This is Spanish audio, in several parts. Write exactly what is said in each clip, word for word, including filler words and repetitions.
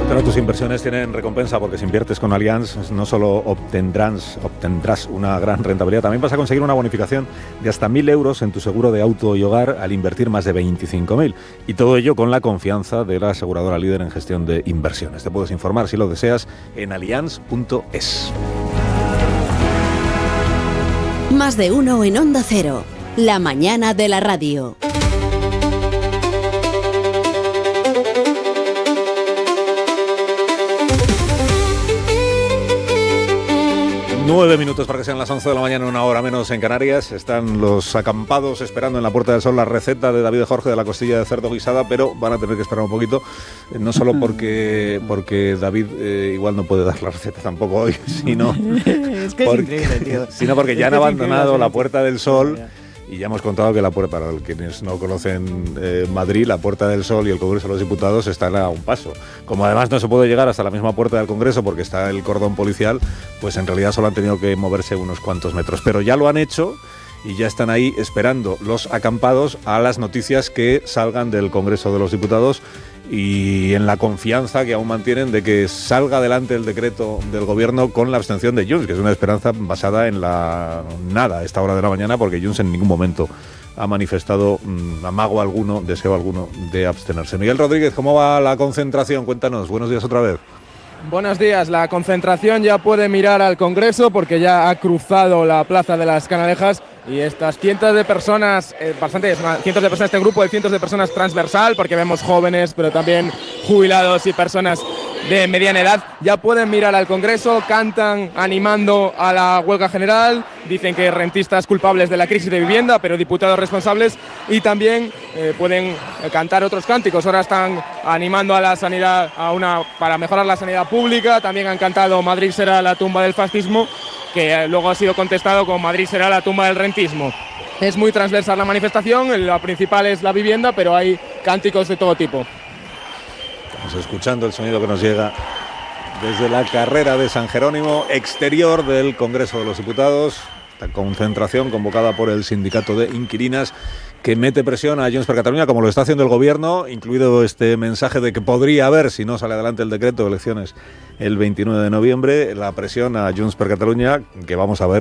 Pero tus inversiones tienen recompensa, porque si inviertes con Allianz no solo obtendrás, obtendrás una gran rentabilidad, también vas a conseguir una bonificación de hasta mil euros en tu seguro de auto y hogar al invertir más de veinticinco mil. Y todo ello con la confianza de la aseguradora líder en gestión de inversiones. Te puedes informar, si lo deseas, en allianz punto es. Más de uno en Onda Cero. La mañana de la radio. Nueve minutos para que sean las once de la mañana, una hora menos en Canarias. Están los acampados esperando en la Puerta del Sol la receta de David Jorge de la costilla de cerdo guisada, pero van a tener que esperar un poquito, no solo porque porque David eh, igual no puede dar la receta tampoco hoy, sino, es que porque, es tío. sino porque es ya han que abandonado la Puerta del Sol. Ya. Y ya hemos contado que la puerta, para quienes no conocen eh, Madrid, la Puerta del Sol y el Congreso de los Diputados están a un paso. Como además no se puede llegar hasta la misma puerta del Congreso porque está el cordón policial, pues en realidad solo han tenido que moverse unos cuantos metros. Pero ya lo han hecho y ya están ahí esperando los acampados a las noticias que salgan del Congreso de los Diputados, y en la confianza que aún mantienen de que salga adelante el decreto del gobierno con la abstención de Junts, que es una esperanza basada en la nada a esta hora de la mañana, porque Junts en ningún momento ha manifestado mmm, amago alguno, deseo alguno de abstenerse. Miguel Rodríguez, ¿cómo va la concentración? Cuéntanos, buenos días otra vez. Buenos días, la concentración ya puede mirar al Congreso porque ya ha cruzado la Plaza de las Canalejas y estas cientos de personas, eh, bastantes, cientos de personas, este grupo de cientos de personas transversal, porque vemos jóvenes, pero también jubilados y personas de mediana edad, ya pueden mirar al Congreso, cantan animando a la huelga general, dicen que rentistas culpables de la crisis de vivienda, pero diputados responsables, y también eh, pueden eh, cantar otros cánticos. Ahora están animando a la sanidad, a una, para mejorar la sanidad pública. También han cantado Madrid será la tumba del fascismo, que eh, luego ha sido contestado con Madrid será la tumba del rentismo. Es muy transversal la manifestación, la principal es la vivienda, pero hay cánticos de todo tipo. Estamos escuchando el sonido que nos llega desde la carrera de San Jerónimo, exterior del Congreso de los Diputados. Esta concentración convocada por el sindicato de inquilinas, que mete presión a Junts per Catalunya, como lo está haciendo el gobierno, incluido este mensaje de que podría haber, si no sale adelante el decreto de elecciones el veintinueve de noviembre, la presión a Junts per Catalunya, que vamos a ver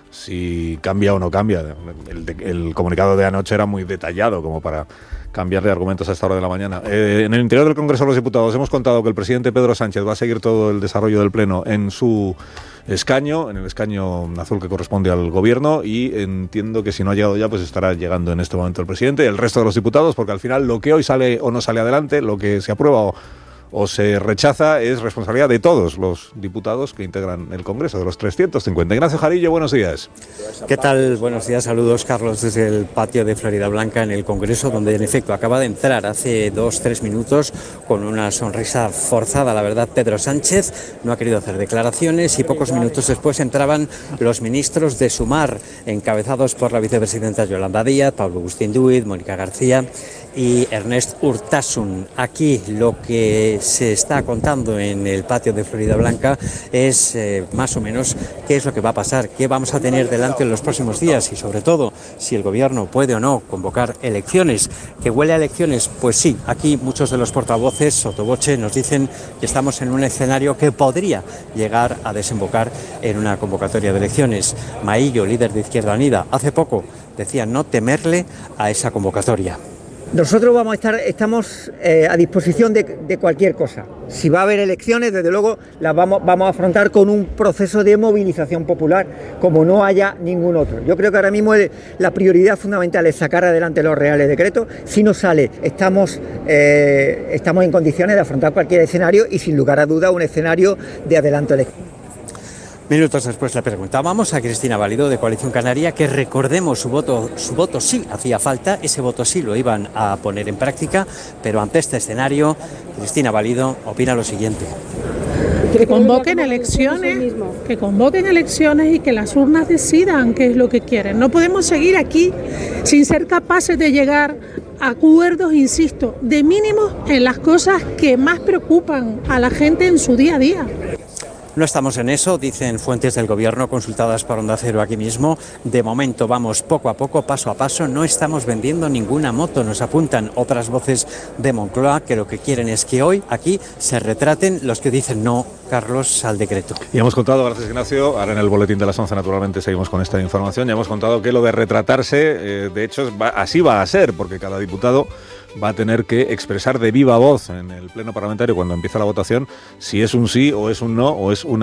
si cambia o no cambia. El, de, el comunicado de anoche era muy detallado como para cambiarle argumentos a esta hora de la mañana. Eh, en el interior del Congreso de los Diputados hemos contado que el presidente Pedro Sánchez va a seguir todo el desarrollo del Pleno en su escaño, en el escaño azul que corresponde al gobierno, y entiendo que si no ha llegado ya, pues estará llegando en este momento el presidente, el resto de los diputados, porque al final lo que hoy sale o no sale adelante, lo que se aprueba o o se rechaza, es responsabilidad de todos los diputados que integran el Congreso, de los trescientos cincuenta. Ignacio Jarillo, buenos días. ¿Qué tal? Buenos días, saludos, Carlos, desde el patio de Florida Blanca en el Congreso, donde en efecto acaba de entrar hace dos, tres minutos con una sonrisa forzada, la verdad, Pedro Sánchez. No ha querido hacer declaraciones y pocos minutos después entraban los ministros de Sumar, encabezados por la vicepresidenta Yolanda Díaz, Pablo Agustín Duit, Mónica García y Ernest Urtasun. Aquí lo que se está contando en el patio de Florida Blanca es eh, más o menos qué es lo que va a pasar, qué vamos a tener delante en los próximos días y sobre todo si el gobierno puede o no convocar elecciones. ¿Que huele a elecciones? Pues sí, aquí muchos de los portavoces sotovoce nos dicen que estamos en un escenario que podría llegar a desembocar en una convocatoria de elecciones. Maillo, líder de Izquierda Unida, hace poco decía no temerle a esa convocatoria. Nosotros vamos a estar, estamos eh, a disposición de, de cualquier cosa. Si va a haber elecciones, desde luego las vamos, vamos a afrontar con un proceso de movilización popular, como no haya ningún otro. Yo creo que ahora mismo el, la prioridad fundamental es sacar adelante los reales decretos. Si no sale, estamos, eh, estamos en condiciones de afrontar cualquier escenario y sin lugar a duda un escenario de adelanto electoral. Minutos después le preguntábamos a Cristina Valido de Coalición Canaria que recordemos su voto, su voto sí hacía falta, ese voto sí lo iban a poner en práctica, pero ante este escenario, Cristina Valido opina lo siguiente. Que convoquen elecciones, que convoquen elecciones y que las urnas decidan qué es lo que quieren. No podemos seguir aquí sin ser capaces de llegar a acuerdos, insisto, de mínimos en las cosas que más preocupan a la gente en su día a día. No estamos en eso, dicen fuentes del gobierno consultadas por Onda Cero aquí mismo. De momento vamos poco a poco, paso a paso, no estamos vendiendo ninguna moto. Nos apuntan otras voces de Moncloa que lo que quieren es que hoy aquí se retraten los que dicen no, Carlos, al decreto. Y hemos contado, gracias Ignacio, ahora en el boletín de las once naturalmente seguimos con esta información, ya hemos contado que lo de retratarse, eh, de hecho va, así va a ser, porque cada diputado va a tener que expresar de viva voz en el pleno parlamentario cuando empieza la votación si es un sí o es un no o es una